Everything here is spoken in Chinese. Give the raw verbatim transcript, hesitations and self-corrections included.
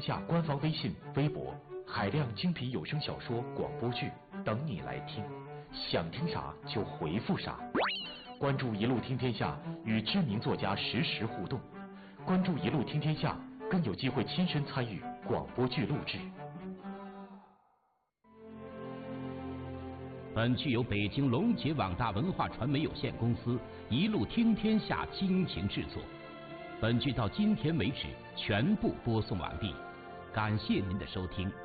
下官方微信、微博，海量精品有声小说、广播剧等你来听，想听啥就回复啥。关注一路听天下，与知名作家实时互动。关注一路听天下，更有机会亲身参与广播剧录制。 本剧由北京龙杰网大文化传媒有限公司一路听天下倾情制作。本剧到今天为止全部播送完毕，感谢您的收听。